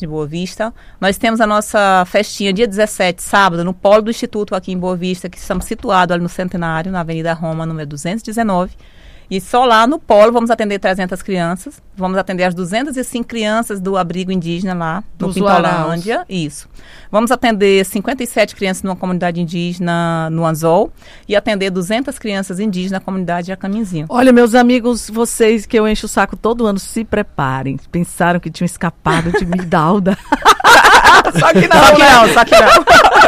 de Boa Vista. Nós temos a nossa festinha dia 17, sábado, no Polo do Instituto aqui em Boa Vista, que estamos situados ali no Centenário, na Avenida Roma, número 219. E só lá no Polo vamos atender 300 crianças. Vamos atender as 205 crianças do abrigo indígena lá, no Pintolândia. Isso. Vamos atender 57 crianças numa comunidade indígena no Anzol e atender 200 crianças indígenas na comunidade de Acaminzinho. Olha, meus amigos, vocês que eu encho o saco todo ano, se preparem. Pensaram que tinham escapado de Midalda. Só que não.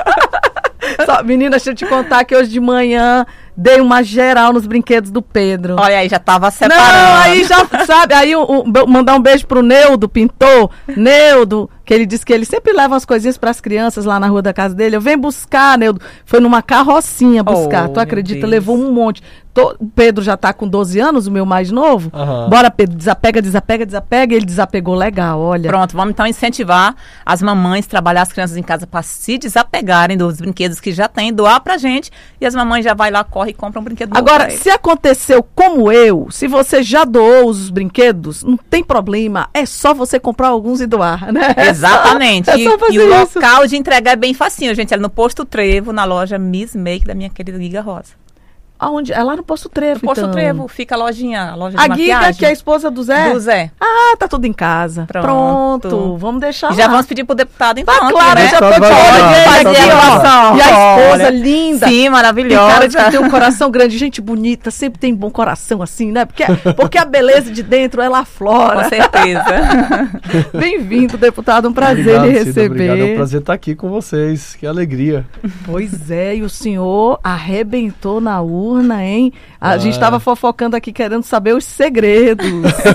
Menina, deixa eu te contar que hoje de manhã dei uma geral nos brinquedos do Pedro. Olha aí, já tava separando. Não, aí já, sabe, aí mandar um beijo pro Neudo, pintor. Neudo, que ele disse que ele sempre leva umas coisinhas pras crianças lá na rua da casa dele. Eu venho buscar, Neudo. Foi numa carrocinha buscar, tu acredita? Levou um monte. O Pedro já tá com 12 anos, o meu mais novo. Bora, Pedro, desapega. Ele desapegou legal, olha. Pronto, vamos então incentivar as mamães a trabalhar as crianças em casa para se desapegarem dos brinquedos que já tem, doar pra gente. E as mamães já vai lá, corre e compra um brinquedo novo. Agora, se aconteceu como eu, se você já doou os brinquedos, não tem problema. É só você comprar alguns e doar, né? Exatamente. É só fazer e o isso. local de entregar é bem facinho, gente. É no Posto Trevo, na loja Miss Make da minha querida Giga Rosa. Aonde? É lá no Posto Trevo, No Posto então. Trevo fica a loja de A maquiagem. Giga, que é a esposa do Zé? Do Zé. Ah, tá tudo em casa. Pronto. Vamos deixar E já lá. vamos pedir pro deputado, então. Tá claro, né? já tô de Vai olho dar, nele vai aqui, dar. ó. E a esposa Olha, linda. Sim, Tem maravilhosa. cara de que tem um coração grande, gente bonita, sempre tem bom coração assim, né? Porque a beleza de dentro, ela aflora. Com certeza. Bem-vindo, deputado, um prazer Obrigado, lhe Cida, receber. obrigado. É um prazer estar aqui com vocês. Que alegria. Pois é, e o senhor arrebentou na urna, hein? A gente estava fofocando aqui, querendo saber os segredos.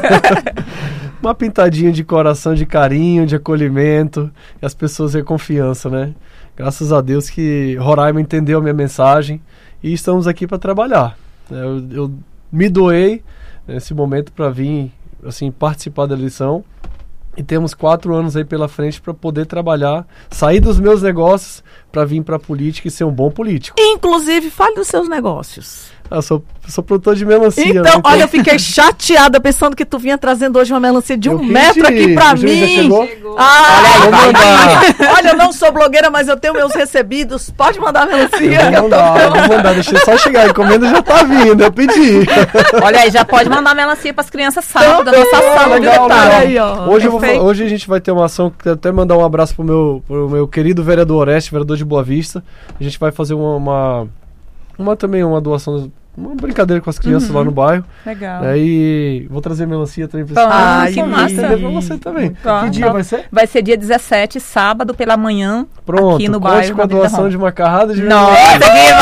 Uma pintadinha de coração, de carinho, de acolhimento. E as pessoas têm confiança, né? Graças a Deus que Roraima entendeu a minha mensagem e estamos aqui para trabalhar. Eu me doei nesse momento para vir assim, participar da eleição. E temos 4 anos aí pela frente para poder trabalhar, sair dos meus negócios para vir para a política e ser um bom político. Inclusive, fale dos seus negócios. Eu sou produtor de melancia. Então, né? olha, eu fiquei chateada pensando que tu vinha trazendo hoje uma melancia de 1 Eu metro pedi. aqui pra O Júlio já mim. chegou? Ah, Vou mandar. olha, eu não sou blogueira, mas eu tenho meus recebidos. Pode mandar melancia. Eu vou mandar, deixa eu só chegar. A encomenda já tá vindo, eu pedi. Olha aí, já pode mandar melancia para as crianças sábado da nossa sala, viu, legal, deputado? legal. Aí, ó. Hoje a gente vai ter uma ação, que até mandar um abraço pro meu querido vereador Oreste, vereador de Boa Vista. A gente vai fazer uma doação, uma brincadeira com as crianças lá no bairro. Legal. E vou trazer melancia também pra Ai, você. que massa. Pra você também. Tá, Que dia tá. vai ser? Vai ser dia 17, sábado, pela manhã, Pronto, aqui no conte bairro. com a na Avenida doação Roma. de uma carrada de Nossa, que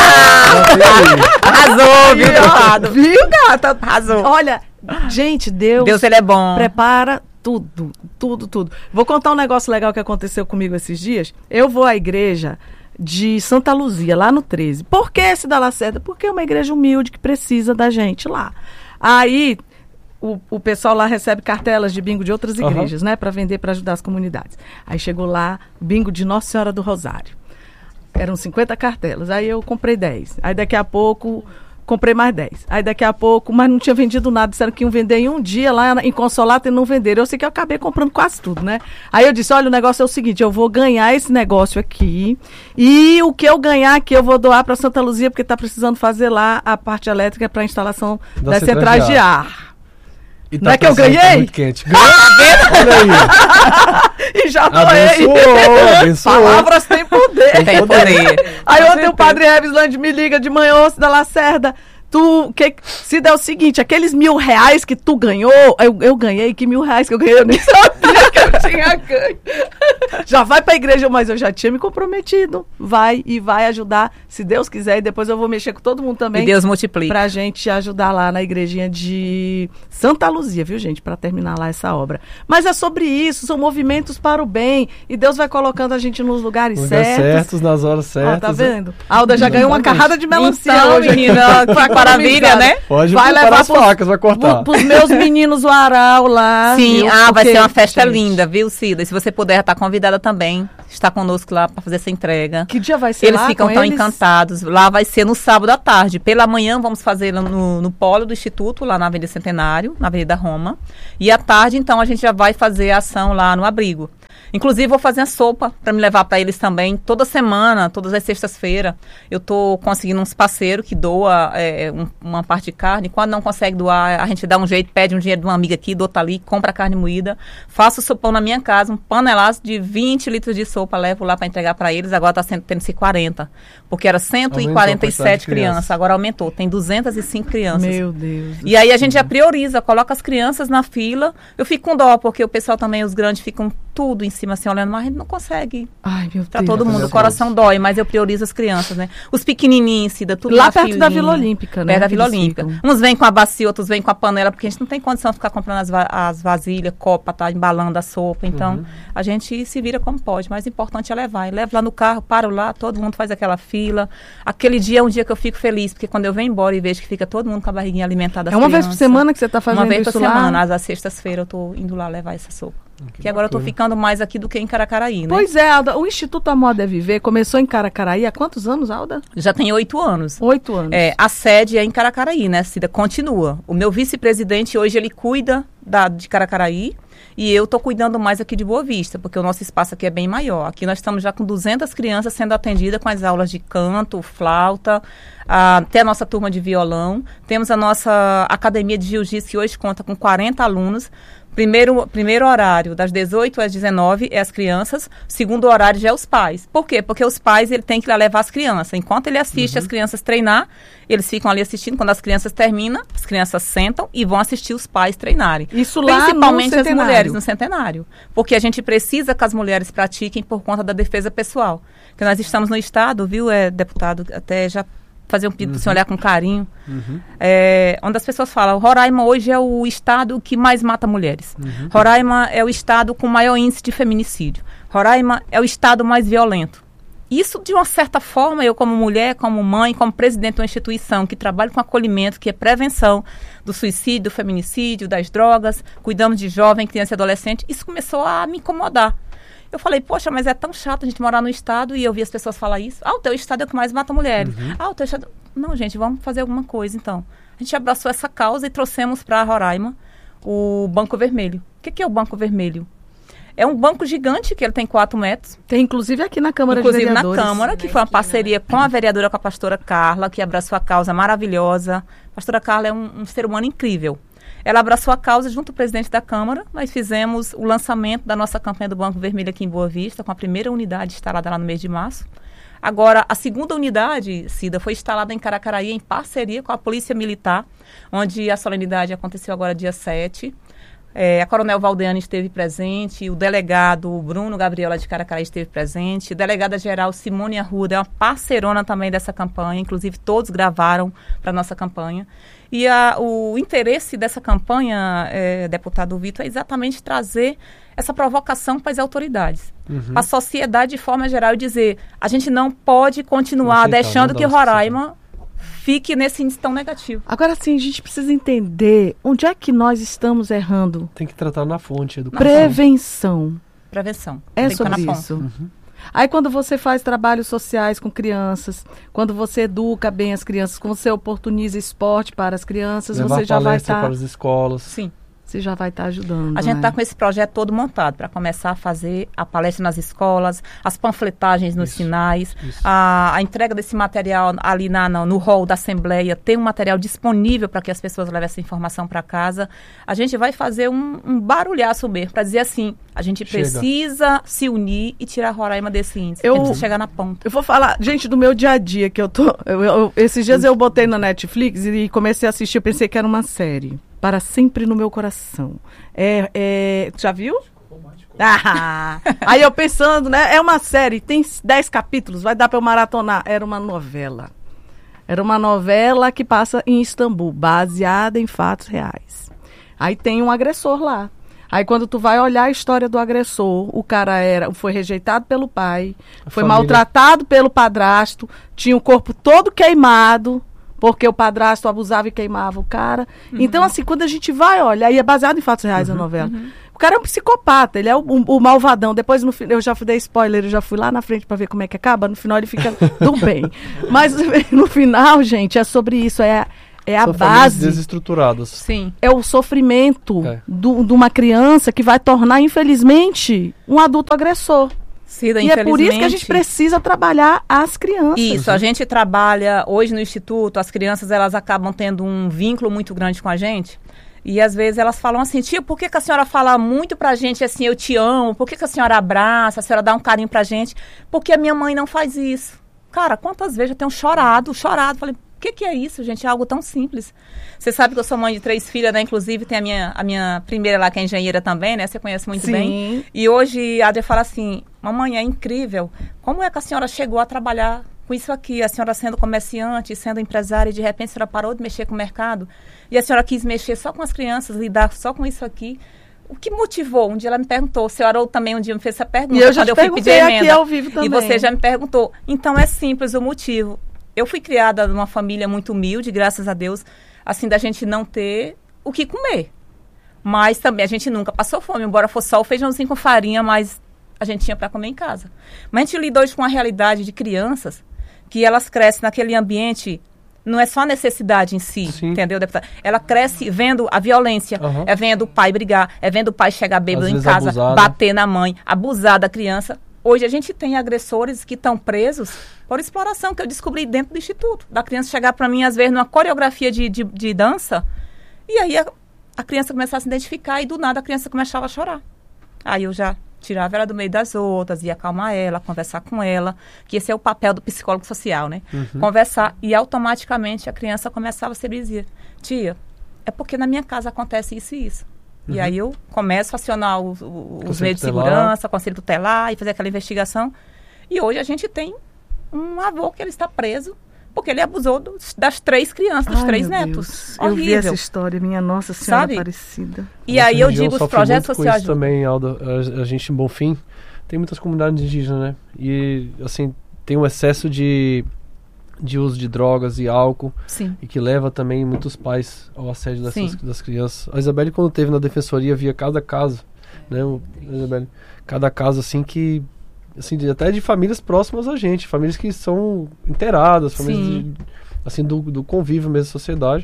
massa! Arrasou, viu, Aí, ó. deputado? Viu, gata? Arrasou. Olha, gente, Deus, ele é bom. prepara tudo. Vou contar um negócio legal que aconteceu comigo esses dias. Eu vou à igreja de Santa Luzia, lá no 13. Por que esse da Lacerda? Porque é uma igreja humilde que precisa da gente lá. Aí, o pessoal lá recebe cartelas de bingo de outras igrejas, né? Para vender, para ajudar as comunidades. Aí chegou lá, bingo de Nossa Senhora do Rosário. Eram 50 cartelas. Aí eu comprei 10. Aí daqui a pouco comprei mais 10. Aí daqui a pouco, mas não tinha vendido nada. Disseram que iam vender em um dia lá em Consolata e não venderam. Eu sei que eu acabei comprando quase tudo, né? Aí eu disse, olha, o negócio é o seguinte, eu vou ganhar esse negócio aqui e o que eu ganhar aqui eu vou doar para Santa Luzia, porque está precisando fazer lá a parte elétrica para a instalação das centrais de ar. E Não é que eu ganhei? Tá muito quente. Olha aí. E já doei. Abençoou. Palavras têm poder. Tem poder. Aí ontem o padre Revisland me liga de manhã, ô, da Lacerda, se der o seguinte, aqueles R$1.000 que tu ganhou, eu ganhei, que R$1.000 que eu ganhei, eu nem sabia que eu tinha ganho. Já vai pra igreja, mas eu já tinha me comprometido. Vai ajudar, se Deus quiser, e depois eu vou mexer com todo mundo também. E Deus multiplica. Pra gente ajudar lá na igrejinha de Santa Luzia, viu, gente? Pra terminar lá essa obra. Mas é sobre isso, são movimentos para o bem, e Deus vai colocando a gente nos lugares certos. Nas horas certas. Ó, tá vendo? A Alda já ganhou uma carrada de melancia Então, hoje. menina, que maravilha, né? Pode Vai preparar levar as facas, vai cortar. Pros meus meninos o aral lá. Sim, viu? vai Porque, ser uma festa gente, linda, viu, Cida? E se você puder, estar convidada também, está conosco lá para fazer essa entrega. Que dia vai ser Eles lá ficam com tão eles? encantados. Lá vai ser no sábado à tarde. Pela manhã vamos fazer no polo do Instituto, lá na Avenida Centenário, na Avenida Roma. E à tarde, então, a gente já vai fazer a ação lá no abrigo. Inclusive, vou fazer a sopa para me levar para eles também. Toda semana, todas as sextas-feiras, eu estou conseguindo uns parceiros que doa uma parte de carne. Quando não consegue doar, a gente dá um jeito, pede um dinheiro de uma amiga aqui, do outro ali, compra carne moída. Faço sopão na minha casa, um panelaço de 20 litros de sopa, levo lá para entregar para eles. Agora está tendo-se 40, porque era 147 crianças. Agora aumentou, tem 205 crianças. Meu Deus. E aí a gente já prioriza, coloca as crianças na fila. Eu fico com dó, porque o pessoal também, os grandes, ficam tudo em cima assim, olhando, mas a gente não consegue. Ai, meu Pra Deus. todo mundo, o coração dói, mas eu priorizo as crianças, né? Os pequenininhos, Cida, tudo Lá na perto filinha, da Vila Olímpica, né? Perto da que Vila eles Olímpica. ficam. Uns vêm com a bacia, outros vêm com a panela, porque a gente não tem condição de ficar comprando as vasilhas, copa, tá embalando a sopa. Então, a gente se vira como pode, mas o importante é levar. Eu levo lá no carro, paro lá, todo mundo faz aquela fila. Aquele dia é um dia que eu fico feliz, porque quando eu venho embora e vejo que fica todo mundo com a barriguinha alimentada. É uma vez por semana que você está fazendo Uma vez isso por lá? semana, às sextas-feiras eu tô indo lá levar essa sopa. Que agora eu tô ficando mais aqui do que em Caracaraí, né? Pois é, Alda, o Instituto Amor é Viver começou em Caracaraí há quantos anos, Alda? Já tem 8 anos. 8 anos. A sede é em Caracaraí, né, Cida? Continua. O meu vice-presidente hoje, ele cuida de Caracaraí e eu tô cuidando mais aqui de Boa Vista, porque o nosso espaço aqui é bem maior. Aqui nós estamos já com 200 crianças sendo atendidas com as aulas de canto, flauta, até a nossa turma de violão. Temos a nossa academia de jiu-jitsu, que hoje conta com 40 alunos. Primeiro horário, das 18 às 19, é as crianças. Segundo horário já é os pais. Por quê? Porque os pais, ele tem que ir lá levar as crianças. Enquanto ele assiste as crianças treinar, eles ficam ali assistindo. Quando as crianças terminam, as crianças sentam e vão assistir os pais treinarem. Isso lá Principalmente no as mulheres no centenário. Porque a gente precisa que as mulheres pratiquem por conta da defesa pessoal. Porque nós estamos no estado, viu, deputado, até já fazer um pedido para você olhar com carinho. Onde as pessoas falam, Roraima hoje é o estado que mais mata mulheres. Roraima é o estado com maior índice de feminicídio. Roraima é o estado mais violento. Isso, de uma certa forma, eu como mulher, como mãe, como presidente de uma instituição que trabalha com acolhimento, que é prevenção do suicídio, do feminicídio, das drogas, cuidamos de jovem, criança e adolescente, isso começou a me incomodar. Eu falei, poxa, mas é tão chato a gente morar no estado, e eu vi as pessoas falar isso. O teu estado é o que mais mata mulheres. O teu estado... Não, gente, vamos fazer alguma coisa, então. A gente abraçou essa causa e trouxemos para Roraima o Banco Vermelho. O que é o Banco Vermelho? É um banco gigante, que ele tem 4 metros. Tem, inclusive, aqui na Câmara de Vereadores. Inclusive na Câmara, que foi uma parceria com a vereadora, com a pastora Carla, que abraçou a causa maravilhosa. A pastora Carla é um ser humano incrível. Ela abraçou a causa junto ao presidente da Câmara. Nós fizemos o lançamento da nossa campanha do Banco Vermelho aqui em Boa Vista, com a primeira unidade instalada lá no mês de março. Agora, a segunda unidade, Cida, foi instalada em Caracaraí em parceria com a Polícia Militar, onde a solenidade aconteceu agora dia 7. A Coronel Valdeane esteve presente, o delegado Bruno Gabriela de Caracaraí esteve presente, a delegada-geral Simone Arruda é uma parceirona também dessa campanha, inclusive todos gravaram para a nossa campanha. E o interesse dessa campanha, deputado Vitor, é exatamente trazer essa provocação para as autoridades, para a sociedade de forma geral, e dizer, a gente não pode continuar deixando que Roraima fique nesse índice tão negativo. Agora sim, a gente precisa entender onde é que nós estamos errando. Tem que tratar na fonte. Prevenção. Prevenção. É sobre isso. Aí quando você faz trabalhos sociais com crianças, quando você educa bem as crianças, quando você oportuniza esporte para as crianças, levar você já vai estar... para as escolas. Sim. Você já vai estar ajudando. A gente está com esse projeto todo montado para começar a fazer a palestra nas escolas, as panfletagens nos sinais, a entrega desse material ali no hall da Assembleia, tem um material disponível para que as pessoas levem essa informação para casa. A gente vai fazer um barulhaço mesmo para dizer assim, a gente precisa se unir e tirar Roraima desse índice. A gente precisa chegar na ponta. Eu vou falar, gente, do meu dia a dia, que eu tô... esses dias eu botei na Netflix e comecei a assistir, eu pensei que era uma série. Para Sempre no Meu Coração. Já viu? Aí eu pensando, né? É uma série, tem 10 capítulos, vai dar para eu maratonar. Era uma novela. Era uma novela que passa em Istambul, baseada em fatos reais. Aí tem um agressor lá. Aí quando tu vai olhar a história do agressor, o cara foi rejeitado pelo pai, foi maltratado pelo padrasto, tinha o corpo todo queimado, porque o padrasto abusava e queimava o cara. Então, assim, quando a gente vai olhar, e é baseado em fatos reais a novela, o cara é um psicopata, ele é o malvadão. Depois, no final, eu já dei spoiler, eu já fui lá na frente para ver como é que acaba, no final ele fica do bem. Mas no final, gente, é sobre isso, é é a São famílias base. desestruturadas. Sim. É o sofrimento de uma criança que vai tornar, infelizmente, um adulto agressor. Cida, E é por isso que a gente precisa trabalhar as crianças. Isso, a gente trabalha hoje no Instituto, as crianças elas acabam tendo um vínculo muito grande com a gente. E às vezes elas falam assim, tia, por que a senhora fala muito pra gente assim, eu te amo? Por que a senhora abraça, a senhora dá um carinho pra gente? Porque a minha mãe não faz isso. Cara, quantas vezes eu tenho chorado. Falei, o que é isso, gente? É algo tão simples. Você sabe que eu sou mãe de 3 filhas, né? Inclusive tem a minha primeira lá, que é engenheira também, né? Você conhece muito bem. E hoje a Adria fala assim, mamãe, é incrível. Como é que a senhora chegou a trabalhar com isso aqui? A senhora sendo comerciante, sendo empresária, e de repente a senhora parou de mexer com o mercado. E a senhora quis mexer só com as crianças, lidar só com isso aqui. O que motivou? Um dia ela me perguntou, o senhor Haroldo também um dia me fez essa pergunta. E eu já te perguntei aqui ao vivo também. E você já me perguntou. Então é simples o motivo. Eu fui criada numa família muito humilde, graças a Deus, assim, da gente não ter o que comer. Mas também a gente nunca passou fome, embora fosse só o feijãozinho com farinha, mas a gente tinha para comer em casa. Mas a gente lida hoje com a realidade de crianças, que elas crescem naquele ambiente, não é só a necessidade em si, entendeu, deputada? Ela cresce vendo a violência, é vendo o pai brigar, é vendo o pai chegar bêbado em casa, bater na mãe, abusar da criança. Hoje a gente tem agressores que estão presos por exploração, que eu descobri dentro do instituto. Da criança chegar para mim, às vezes, numa coreografia de dança, e aí a criança começava a se identificar e do nada a criança começava a chorar. Aí eu já tirava ela do meio das outras, ia acalmar ela, conversar com ela, que esse é o papel do psicólogo social, né? Conversar, e automaticamente a criança começava a se dizer, tia, é porque na minha casa acontece isso e isso. E aí eu começo a acionar os meios de segurança, conselho tutelar, e fazer aquela investigação. E hoje a gente tem um avô que ele está preso porque ele abusou das 3 crianças, dos 3 netos. Eu vi essa história, minha Nossa Senhora Aparecida. E aí eu digo, os projetos sociais... também, Alda, a gente em Bonfim tem muitas comunidades indígenas, né? E, assim, tem um excesso de uso de drogas e álcool. Sim. E que leva também muitos pais ao assédio das crianças. A Isabelle, quando teve na defensoria, via cada caso, né? Isabelle, cada caso, assim, que... assim, até de famílias próximas a gente, famílias que são inteiradas, famílias assim, do convívio mesmo da sociedade,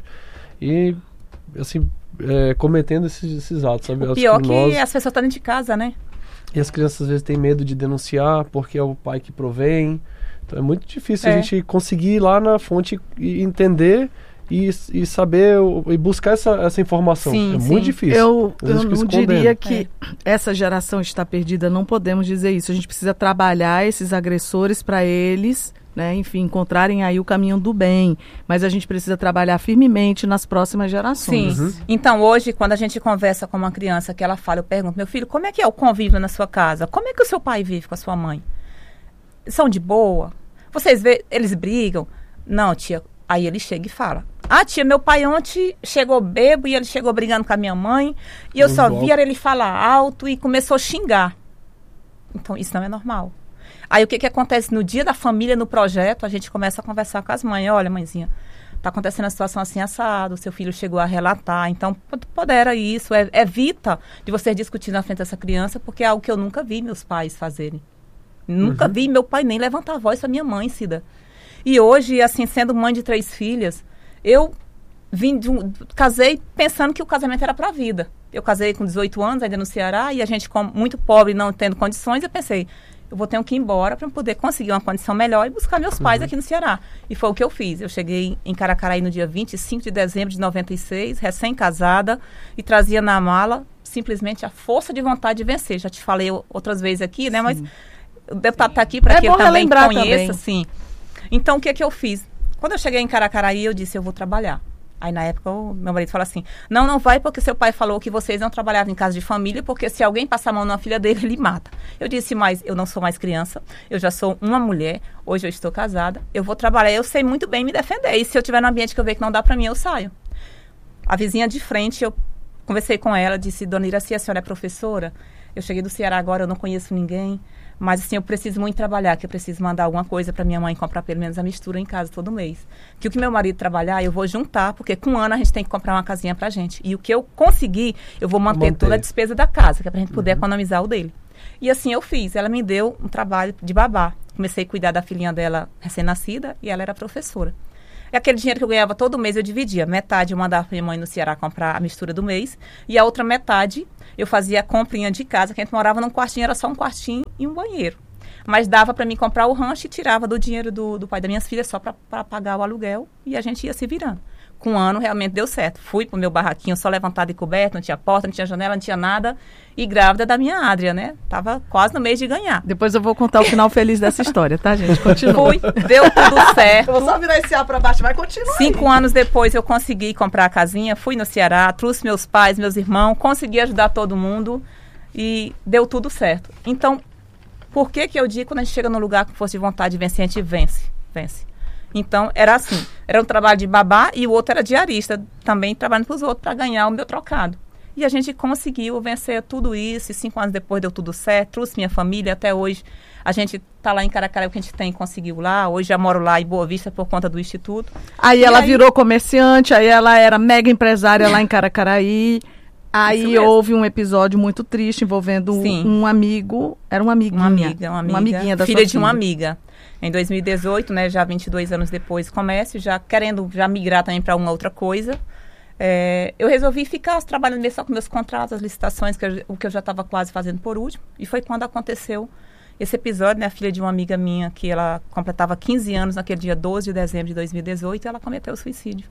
e assim, cometendo esses atos, sabe? O pior que as pessoas estão dentro de casa, né? E as crianças às vezes têm medo de denunciar porque é o pai que provém, então é muito difícil a gente conseguir ir lá na fonte e entender e saber e buscar essa informação. Muito difícil. Eu não diria que essa geração está perdida, não podemos dizer isso. A gente precisa trabalhar esses agressores para eles, né, enfim, encontrarem aí o caminho do bem. Mas a gente precisa trabalhar firmemente nas próximas gerações. Sim. Então, hoje, quando a gente conversa com uma criança que ela fala, eu pergunto, meu filho, como é que é o convívio na sua casa? Como é que o seu pai vive com a sua mãe? São de boa? Vocês vê, eles brigam? Não, tia. Aí ele chega e fala, tia, meu pai ontem chegou bêbado e ele chegou brigando com a minha mãe e eu só vi ele falar alto e começou a xingar. Então, isso não é normal. Aí, o que acontece? No dia da família, no projeto, a gente começa a conversar com as mães. Olha, mãezinha, tá acontecendo a situação assim, assado, seu filho chegou a relatar, então, podera isso, evita de você discutir na frente dessa criança, porque é algo que eu nunca vi meus pais fazerem. Nunca vi meu pai nem levantar a voz pra minha mãe, Cida. E hoje, assim, sendo mãe de 3 filhas, eu casei pensando que o casamento era para a vida. Eu casei com 18 anos, ainda no Ceará, e a gente, como muito pobre, não tendo condições, eu pensei, eu vou ter que ir embora para poder conseguir uma condição melhor e buscar meus pais aqui no Ceará. E foi o que eu fiz. Eu cheguei em Caracaraí no dia 25 de dezembro de 96, recém-casada, e trazia na mala simplesmente a força de vontade de vencer. Já te falei outras vezes aqui, né? Mas o deputado está aqui para que ele também conheça, assim. Então, o que eu fiz? Quando eu cheguei em Caracaraí, eu disse, eu vou trabalhar. Aí, na época, meu marido falou assim, não vai porque seu pai falou que vocês não trabalhavam em casa de família, porque se alguém passar a mão na filha dele, ele mata. Eu disse, mas eu não sou mais criança, eu já sou uma mulher, hoje eu estou casada, eu vou trabalhar, eu sei muito bem me defender, e se eu estiver no ambiente que eu ver que não dá para mim, eu saio. A vizinha de frente, eu conversei com ela, disse, dona Iraci, a senhora é professora? Eu cheguei do Ceará agora, eu não conheço ninguém. Mas, assim, eu preciso muito trabalhar, que eu preciso mandar alguma coisa para minha mãe comprar pelo menos a mistura em casa todo mês. Que o que meu marido trabalhar, eu vou juntar, porque com um ano a gente tem que comprar uma casinha pra gente. E o que eu conseguir, eu vou manter toda a despesa da casa, que é pra gente poder economizar o dele. E assim eu fiz. Ela me deu um trabalho de babá. Comecei a cuidar da filhinha dela recém-nascida e ela era professora. E aquele dinheiro que eu ganhava todo mês eu dividia. Metade eu mandava pra minha mãe no Ceará comprar a mistura do mês. E a outra metade eu fazia a comprinha de casa, que a gente morava num quartinho, era só um quartinho e um banheiro. Mas dava para mim comprar o rancho e tirava do dinheiro do pai das minhas filhas só para pagar o aluguel e a gente ia se virando. Com um ano realmente deu certo. Fui pro meu barraquinho só levantado e coberto, não tinha porta, não tinha janela, não tinha nada. E grávida da minha Adria, né? Tava quase no mês de ganhar. Depois eu vou contar o final feliz dessa história, tá, gente? Continua. Fui, deu tudo certo. Eu vou só virar esse ar para baixo, vai continuar. 5 anos depois eu consegui comprar a casinha, fui no Ceará, trouxe meus pais, meus irmãos, consegui ajudar todo mundo e deu tudo certo. Então, por que eu digo, quando a gente chega num lugar com força de vontade de vencer, a gente vence? Então, era assim. Era um trabalho de babá e o outro era diarista, também trabalhando para os outros para ganhar o meu trocado. E a gente conseguiu vencer tudo isso, e 5 anos depois deu tudo certo, trouxe minha família, até hoje a gente está lá em Caracaraí, o que a gente conseguiu lá, hoje já moro lá em Boa Vista por conta do Instituto. Aí ela virou comerciante, aí ela era mega empresária lá em Caracaraí. Aí houve um episódio muito triste envolvendo um amigo, era uma amiguinha. Uma amiguinha da filha de uma amiga. Em 2018, né, já 22 anos depois, comércio, já querendo migrar também para uma outra coisa. Eu resolvi ficar trabalhando mesmo só com meus contratos, as licitações, o que eu já estava quase fazendo por último. E foi quando aconteceu esse episódio, né, a filha de uma amiga minha, que ela completava 15 anos naquele dia 12 de dezembro de 2018, e ela cometeu suicídio.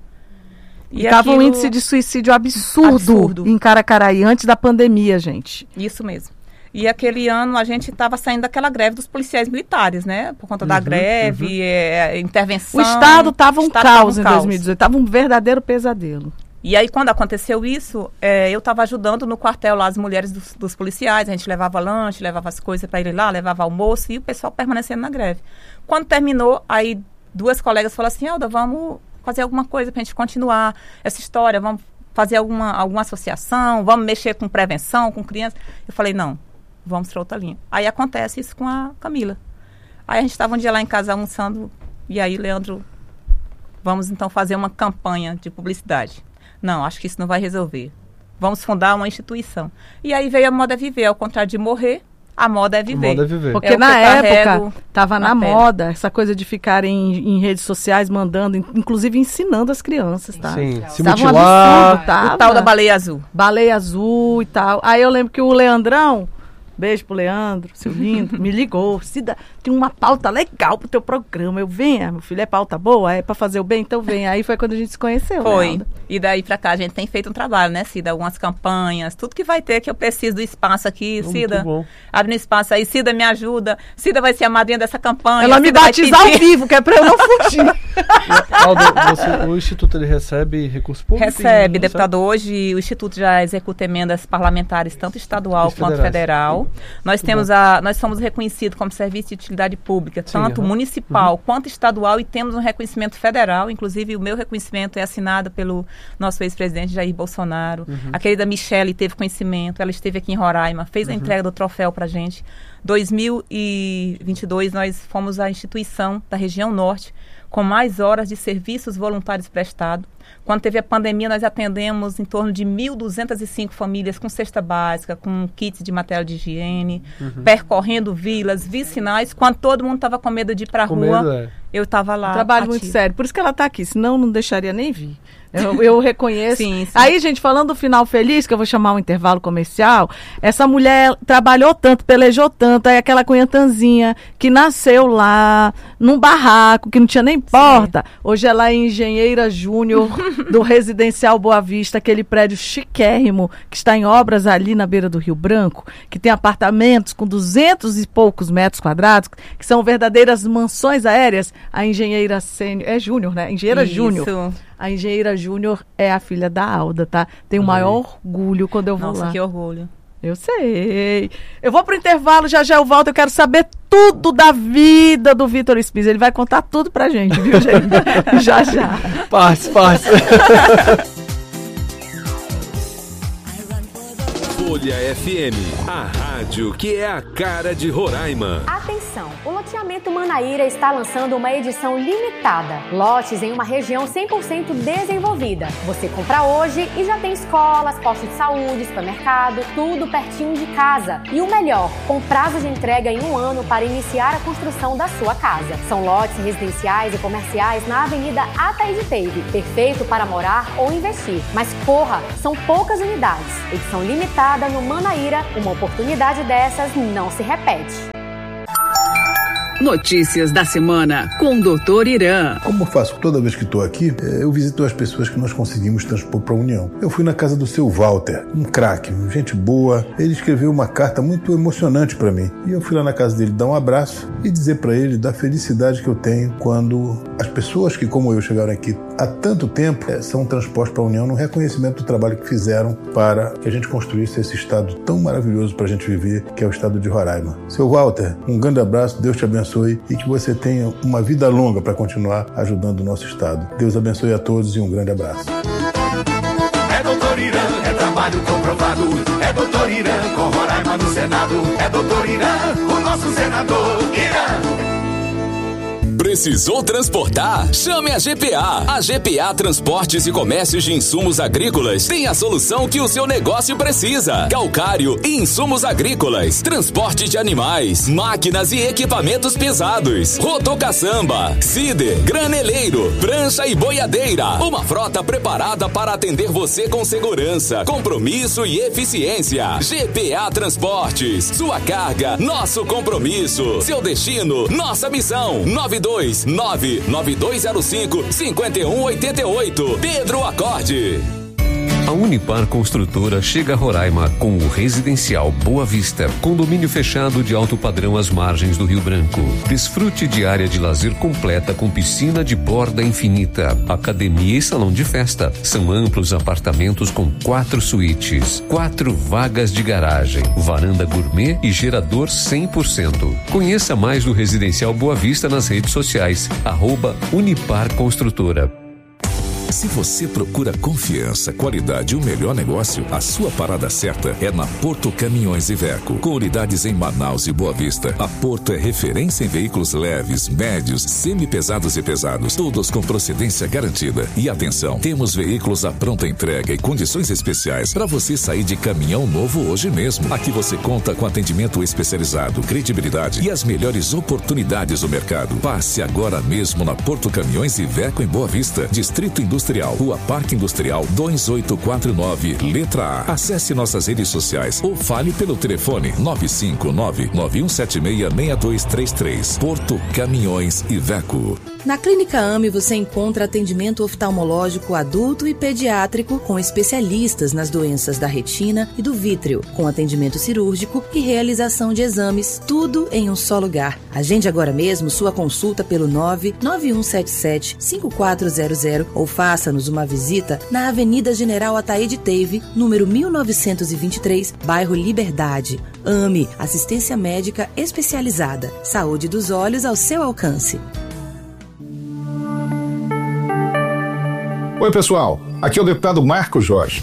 E estava um índice de suicídio absurdo em Caracaraí, antes da pandemia, gente. Isso mesmo. E aquele ano a gente estava saindo daquela greve dos policiais militares, né? Por conta da greve, intervenção. O Estado estava um caos em 2018, estava um verdadeiro pesadelo. E aí, quando aconteceu isso, eu estava ajudando no quartel lá as mulheres dos policiais, a gente levava lanche, levava as coisas para ir lá, levava almoço, e o pessoal permanecendo na greve. Quando terminou, aí 2 colegas falaram assim, Elda, vamos fazer alguma coisa para a gente continuar essa história, vamos fazer alguma associação, vamos mexer com prevenção, com crianças. Eu falei, não, vamos para outra linha. Aí acontece isso com a Camila. Aí a gente estava um dia lá em casa almoçando, e aí, Leandro, vamos então fazer uma campanha de publicidade. Não, acho que isso não vai resolver. Vamos fundar uma instituição. E aí veio a Moda é Viver, ao contrário de morrer, a moda é viver. A moda é viver. Porque na época estava na moda essa coisa de ficar em redes sociais mandando, inclusive ensinando as crianças, tá? Sim, se tava mutilar. Um absurdo, o tal da baleia azul. Baleia azul e tal. Aí eu lembro que o Leandrão, beijo pro Leandro, seu lindo, me ligou. Tem uma pauta legal pro teu programa. Eu venha, meu filho, é pauta boa? É pra fazer o bem? Então vem. Aí foi quando a gente se conheceu. Foi. Leandro. E daí pra cá a gente tem feito um trabalho, né, Cida? Algumas campanhas, tudo que vai ter, que eu preciso do espaço aqui, Cida. Abre um espaço aí, Cida, me ajuda. Cida vai ser a madrinha dessa campanha. Ela me batiza ao vivo, que é pra eu não fugir. Alda, o Instituto ele recebe recurso público? Recebe, deputado. Hoje o Instituto já executa emendas parlamentares, tanto estadual quanto federal. Nós somos reconhecidos como serviço de utilidade pública, tanto municipal quanto estadual, e temos um reconhecimento federal. Inclusive, o meu reconhecimento é assinado pelo nosso ex-presidente Jair Bolsonaro. A querida Michele teve conhecimento, ela esteve aqui em Roraima, fez a entrega do troféu pra gente. 2022, nós fomos a instituição da região norte com mais horas de serviços voluntários prestados. Quando teve a pandemia, nós atendemos em torno de 1.205 famílias com cesta básica, com kits de material de higiene, percorrendo vilas, vicinais. Quando todo mundo estava com medo de ir para a rua, eu estava lá. Trabalho muito sério. Por isso que ela está aqui, senão não deixaria nem vir. Eu reconheço. Sim. Aí, gente, falando do final feliz, que eu vou chamar um intervalo comercial, essa mulher trabalhou tanto, pelejou tanto, aí aquela cunhatanzinha que nasceu lá, num barraco, que não tinha nem porta. Hoje ela é engenheira júnior do Residencial Boa Vista, aquele prédio chiquérrimo que está em obras ali na beira do Rio Branco, que tem apartamentos com 200 e poucos metros quadrados, que são verdadeiras mansões aéreas. A engenheira sênior, é júnior, né? Engenheira júnior. A engenheira júnior é a filha da Alda, tá? Tenho o maior orgulho quando eu vou lá. Nossa, que orgulho. Eu sei. Eu vou pro intervalo, já eu volto. Eu quero saber tudo da vida do Vitor Spies. Ele vai contar tudo pra gente, viu, gente? Já. Folha FM, a rádio que é a cara de Roraima. Atenção, o loteamento Manaíra está lançando uma edição limitada. Lotes em uma região 100% desenvolvida. Você compra hoje e já tem escolas, postos de saúde, supermercado, tudo pertinho de casa. E o melhor, com prazo de entrega em 1 ano para iniciar a construção da sua casa. São lotes residenciais e comerciais na Avenida Ataíde Teve, perfeito para morar ou investir. Mas corra, são poucas unidades. Edição limitada no Manaíra, uma oportunidade dessas não se repete. Notícias da semana com o Dr. Irã. Como eu faço toda vez que estou aqui, eu visito as pessoas que nós conseguimos transpor para a União. Eu fui na casa do seu Walter, um craque, gente boa. Ele escreveu uma carta muito emocionante para mim. E eu fui lá na casa dele dar um abraço e dizer para ele da felicidade que eu tenho quando as pessoas que, como eu, chegaram aqui há tanto tempo, são transpostas para a União no reconhecimento do trabalho que fizeram para que a gente construísse esse estado tão maravilhoso para a gente viver, que é o estado de Roraima. Seu Walter, um grande abraço, Deus te abençoe e que você tenha uma vida longa para continuar ajudando o nosso estado. Deus abençoe a todos e um grande abraço. É Dr. Irã, é trabalho comprovado. É Dr. Irã, com Roraima no Senado. É Dr. Irã, o nosso senador. Irã. Precisou transportar? Chame a GPA. A GPA Transportes e Comércios de Insumos Agrícolas tem a solução que o seu negócio precisa. Calcário e insumos agrícolas, transporte de animais, máquinas e equipamentos pesados, rotocaçamba, cider, graneleiro, prancha e boiadeira. Uma frota preparada para atender você com segurança, compromisso e eficiência. GPA Transportes. Sua carga, nosso compromisso. Seu destino, nossa missão. 99205-5188. Pedro Acorde. A Unipar Construtora chega a Roraima com o residencial Boa Vista, condomínio fechado de alto padrão às margens do Rio Branco. Desfrute de área de lazer completa com piscina de borda infinita, academia e salão de festa. São amplos apartamentos com 4 suítes, 4 vagas de garagem, varanda gourmet e gerador 100%. Conheça mais do residencial Boa Vista nas redes sociais, @Unipar Construtora. Se você procura confiança, qualidade e o melhor negócio, a sua parada certa é na Porto Caminhões Iveco. Com unidades em Manaus e Boa Vista, a Porto é referência em veículos leves, médios, semi-pesados e pesados, todos com procedência garantida. E atenção, temos veículos à pronta entrega e condições especiais para você sair de caminhão novo hoje mesmo. Aqui você conta com atendimento especializado, credibilidade e as melhores oportunidades do mercado. Passe agora mesmo na Porto Caminhões Iveco em Boa Vista, Distrito Industrial, Rua Parque Industrial 2849, letra A. Acesse nossas redes sociais ou fale pelo telefone 959-9176-6233. Porto Caminhões Iveco. Na Clínica AME você encontra atendimento oftalmológico adulto e pediátrico com especialistas nas doenças da retina e do vítreo, com atendimento cirúrgico e realização de exames, tudo em um só lugar. Agende agora mesmo sua consulta pelo 99177-5400 ou faça-nos uma visita na Avenida General Ataíde Teve, número 1923, bairro Liberdade. AME, assistência médica especializada. Saúde dos olhos ao seu alcance. Oi, pessoal. Aqui é o deputado Marco Jorge.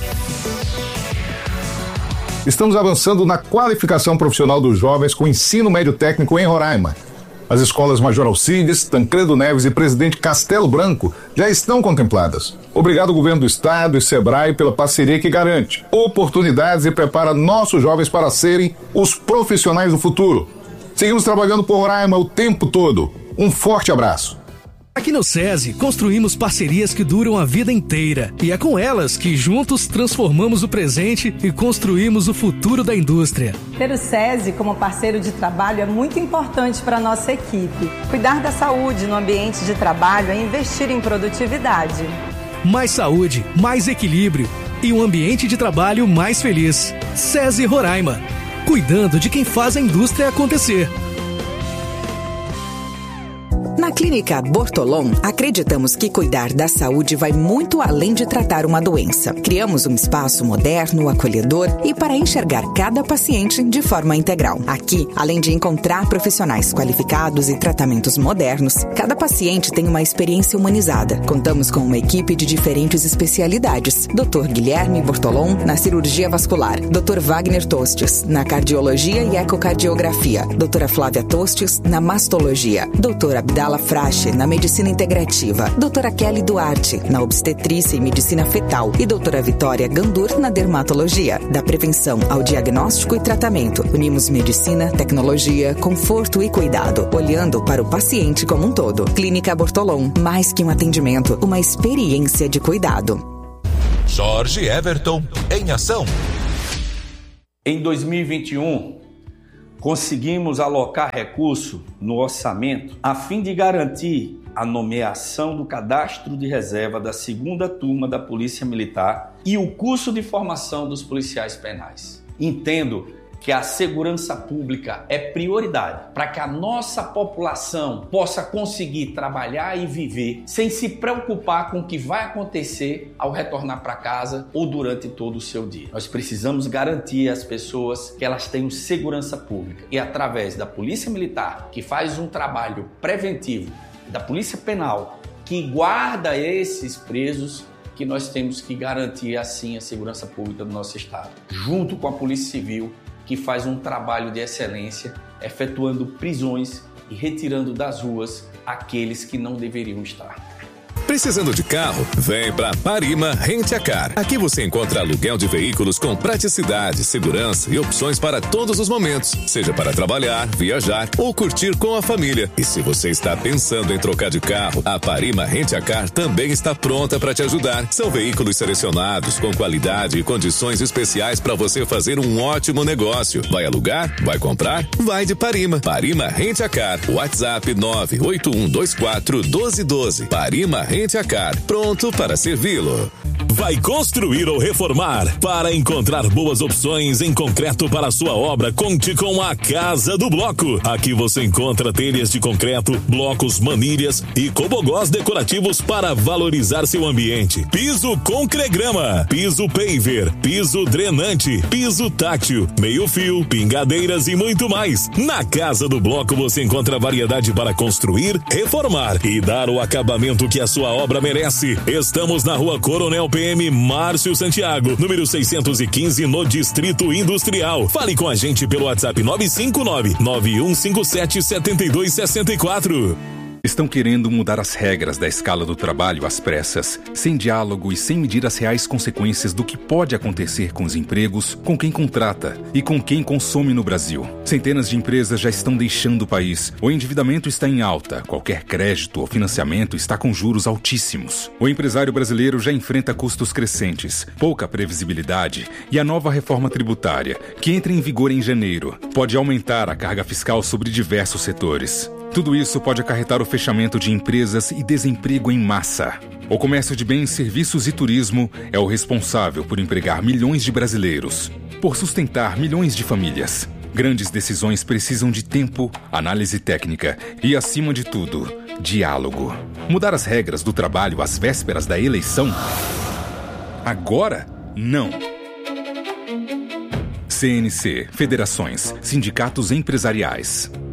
Estamos avançando na qualificação profissional dos jovens com ensino médio técnico em Roraima. As escolas Major Alcides, Tancredo Neves e Presidente Castelo Branco já estão contempladas. Obrigado, Governo do Estado e Sebrae, pela parceria que garante oportunidades e prepara nossos jovens para serem os profissionais do futuro. Seguimos trabalhando por Roraima o tempo todo. Um forte abraço. Aqui no SESI, construímos parcerias que duram a vida inteira. E é com elas que juntos transformamos o presente e construímos o futuro da indústria. Ter o SESI como parceiro de trabalho é muito importante para a nossa equipe. Cuidar da saúde no ambiente de trabalho é investir em produtividade. Mais saúde, mais equilíbrio e um ambiente de trabalho mais feliz. SESI Roraima, cuidando de quem faz a indústria acontecer. Na Na Clínica Bortolom, acreditamos que cuidar da saúde vai muito além de tratar uma doença. Criamos um espaço moderno, acolhedor e para enxergar cada paciente de forma integral. Aqui, além de encontrar profissionais qualificados e tratamentos modernos, cada paciente tem uma experiência humanizada. Contamos com uma equipe de diferentes especialidades. Dr. Guilherme Bortolom, na cirurgia vascular. Dr. Wagner Tostes, na cardiologia e ecocardiografia. Doutora Flávia Tostes, na mastologia. Dr. Abdala Frache, na medicina integrativa. Doutora Kelly Duarte, na obstetrícia e medicina fetal. E doutora Vitória Gandur, na dermatologia. Da prevenção ao diagnóstico e tratamento, unimos medicina, tecnologia, conforto e cuidado, olhando para o paciente como um todo. Clínica Bortolom, mais que um atendimento, uma experiência de cuidado. Jorge Everton, em ação. Em 2021, conseguimos alocar recurso no orçamento a fim de garantir a nomeação do cadastro de reserva da 2ª turma da Polícia Militar e o curso de formação dos policiais penais. Entendo que a segurança pública é prioridade para que a nossa população possa conseguir trabalhar e viver sem se preocupar com o que vai acontecer ao retornar para casa ou durante todo o seu dia. Nós precisamos garantir às pessoas que elas tenham segurança pública e através da Polícia Militar, que faz um trabalho preventivo, da Polícia Penal, que guarda esses presos, que nós temos que garantir assim a segurança pública do nosso estado, junto com a Polícia Civil, que faz um trabalho de excelência, efetuando prisões e retirando das ruas aqueles que não deveriam estar. Precisando de carro? Vem pra Parima Rent a Car. Aqui você encontra aluguel de veículos com praticidade, segurança e opções para todos os momentos, seja para trabalhar, viajar ou curtir com a família. E se você está pensando em trocar de carro, a Parima Rent a Car também está pronta para te ajudar. São veículos selecionados com qualidade e condições especiais para você fazer um ótimo negócio. Vai alugar? Vai comprar? Vai de Parima. Parima Rent a Car. WhatsApp 981241212. Parima Rent a Car, pronto para servi-lo. Vai construir ou reformar? Para encontrar boas opções em concreto para a sua obra, conte com a Casa do Bloco. Aqui você encontra telhas de concreto, blocos, manilhas e cobogós decorativos para valorizar seu ambiente. Piso concregrama, piso paver, piso drenante, piso tátil, meio-fio, pingadeiras e muito mais. Na Casa do Bloco você encontra variedade para construir, reformar e dar o acabamento que a sua obra merece. Estamos na Rua Coronel PM Márcio Santiago, número 615, no Distrito Industrial. Fale com a gente pelo WhatsApp 959-9157-7264. Estão querendo mudar as regras da escala do trabalho às pressas, sem diálogo e sem medir as reais consequências do que pode acontecer com os empregos, com quem contrata e com quem consome no Brasil. Centenas de empresas já estão deixando o país. O endividamento está em alta, qualquer crédito ou financiamento está com juros altíssimos. O empresário brasileiro já enfrenta custos crescentes, pouca previsibilidade e a nova reforma tributária, que entra em vigor em janeiro, pode aumentar a carga fiscal sobre diversos setores. Tudo isso pode acarretar o fechamento de empresas e desemprego em massa. O comércio de bens, serviços e turismo é o responsável por empregar milhões de brasileiros, por sustentar milhões de famílias. Grandes decisões precisam de tempo, análise técnica e, acima de tudo, diálogo. Mudar as regras do trabalho às vésperas da eleição? Agora, não. CNC, federações, sindicatos empresariais.